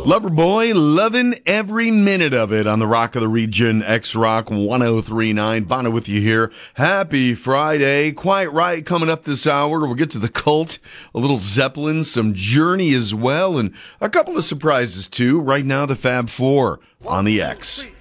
Loverboy, loving every minute of it on the Rock of the Region, X-Rock 1039. Bono with you here. Happy Friday. Quite right, coming up this hour. We'll get to the Cult, a little Zeppelin, some Journey as well, and a couple of surprises too. Right now, the Fab Four on the X.